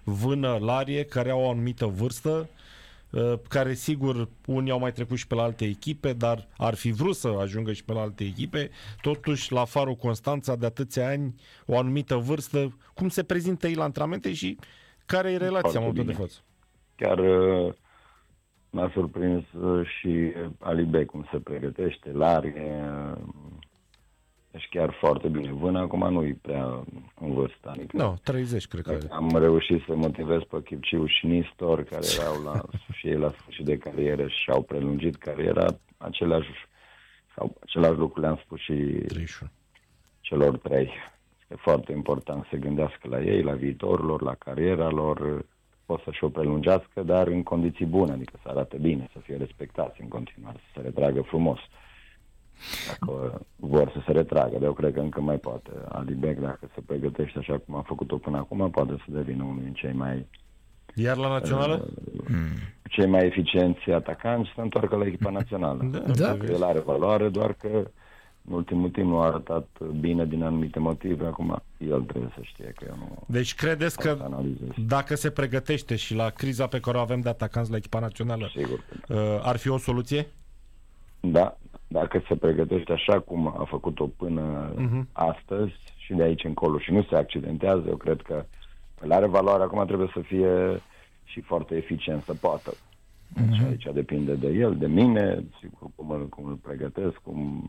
Vână, Larie, care au o anumită vârstă, care sigur unii au mai trecut și pe la alte echipe, dar ar fi vrut să ajungă și pe la alte echipe. Totuși la Farul Constanța de atâția ani, o anumită vârstă, cum se prezintă ei la antrenamente și care e relația în momentul de față? Chiar m-a surprins și Alibe cum se pregătește, Larie, deci chiar foarte bine. Vână acum nu e prea în vârstă. Adică Nu, 30 cred că am reușit să motivez pe Chipciu și Nistor, care erau și ei la sfârșit de carieră și au prelungit cariera, același lucru le-am spus și 31. celor trei. Este foarte important să se gândească la ei, la viitorul lor, la cariera lor, pot să și-o prelungească, dar în condiții bune, adică să arate bine, să fie respectați în continuare, să se retragă frumos. Dacă vor să se retragă, dar eu cred că încă mai poate. Alibec, dacă se pregătește așa cum a făcut-o până acum, poate să devină unul din cei mai... Iar la națională? Cei mai eficienți atacanți să întoarcă la echipa națională. Da. El are valoare, doar că în ultimul timp nu a arătat bine din anumite motive. Acum el trebuie să știe că eu nu... Deci credeți că dacă se pregătește și la criza pe care o avem de atacanți la echipa națională, sigur, ar fi o soluție? Da, dacă se pregătește așa cum a făcut-o până astăzi și de aici încolo și nu se accidentează, eu cred că el are valoare, acum trebuie să fie și foarte eficient, să poată. Deci aici depinde de el, de mine, sigur, cum îl pregătesc, cum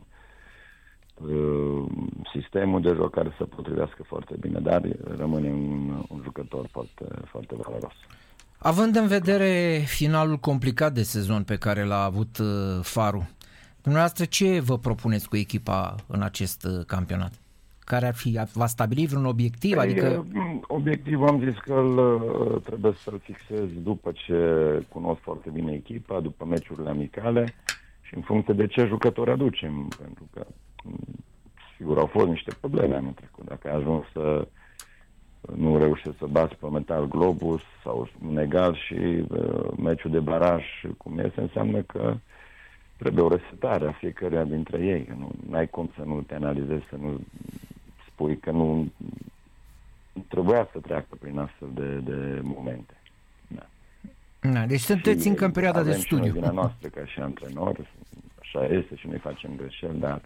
sistemul de joc care să potrivească foarte bine, dar rămâne un jucător foarte, foarte valoros. Având în vedere finalul complicat de sezon pe care l-a avut Farul, dumneavoastră ce vă propuneți cu echipa în acest campionat? Care ar fi, va stabili vreun obiectiv? Adică... Obiectivul am zis că trebuie să-l fixez după ce cunosc foarte bine echipa, după meciurile amicale și în funcție de ce jucători aducem, pentru că sigur au fost niște probleme anul trecut. Dacă ai ajuns să nu reușești să bați pe Metal Globus sau un egal și meciul de baraj cum este, înseamnă că trebuie o resetare a fiecăruia dintre ei. Că nu ai cum să nu te analizezi, să nu spui că nu trebuia să treacă prin astfel de momente. Da, deci sunteți încă în perioada de studiu. Avem și noi noastră ca și antrenori, așa este și noi facem greșeli, dar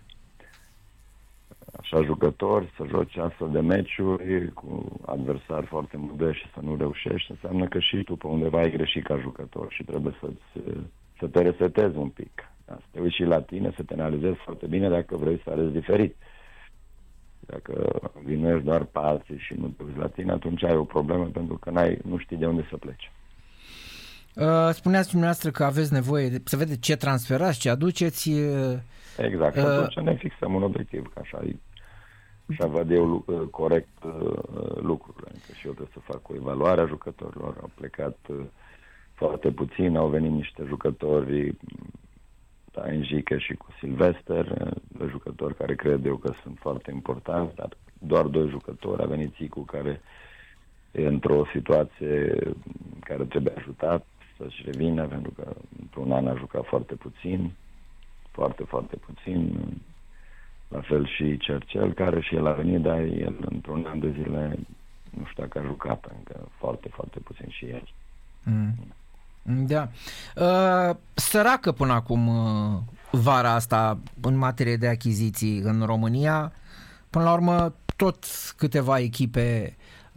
așa jucători să joci astfel de meciuri cu adversari foarte modești și să nu reușești, înseamnă că și tu pe undeva ai greșit ca jucător și trebuie să te resetezi un pic. Da? Să te uiți și la tine, să te analizezi foarte bine dacă vrei să arăți diferit. Dacă vinuiești doar pe alții și nu te uiți la tine, atunci ai o problemă pentru că nu știi de unde să pleci. Spuneați dumneavoastră că aveți nevoie să vedeți ce transferați, ce aduceți. Exact, atunci ne fixăm un obiectiv, că așa văd eu corect lucrurile. Că și eu trebuie să fac o evaluare a jucătorilor. Au plecat foarte puțin, au venit niște jucători, Înjică și cu Silvester, jucători care cred eu că sunt foarte importanți, dar doar 2 jucători. A venit Țicu, care e într-o situație care trebuie ajutat să-și revină, pentru că într-un an a jucat foarte puțin, foarte, foarte puțin. La fel și Cercel, care și el a venit, dar el într-un an de zile nu știu dacă a jucat încă, foarte, foarte puțin și el. Da. Săracă până acum vara asta în materie de achiziții în România. Până la urmă, tot câteva echipe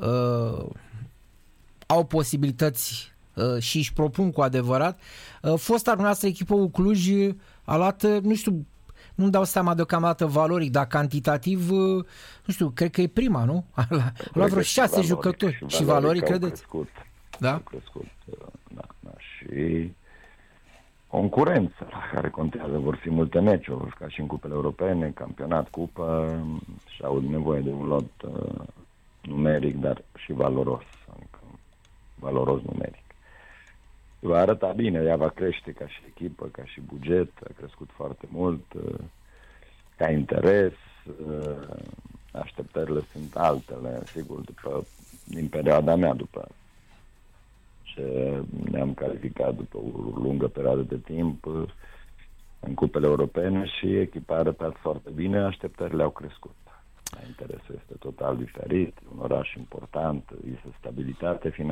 au posibilități și își propun cu adevărat. Fosta noastră echipă cu Cluj a luat, nu știu, nu-mi dau seama deocamdată valoric, dar cantitativ, nu știu, cred că e prima, nu? A luat vreo 6 jucători și valoric, credeți? Crescut. Da? Au crescut, da. Și concurență la care contează. Vor fi multe meciuri, ca și în cupele europene, campionat, cupă, și au nevoie de un lot numeric, dar și valoros. Adică valoros numeric. Va arăta bine, ea va crește ca și echipă, ca și buget, a crescut foarte mult, ca interes, așteptările sunt altele, sigur, din perioada mea, după ce ne-am calificat după o lungă perioadă de timp în cupele europene și echipa a arătat foarte bine, așteptările au crescut. Interesul este total diferit, un oraș important, este stabilitate financiară.